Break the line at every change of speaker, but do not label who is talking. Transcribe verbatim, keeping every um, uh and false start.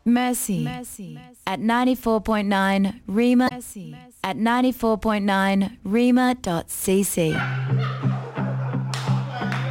Mercy, at ninety-four point nine Rima, at ninety-four point nine Rima dot c c.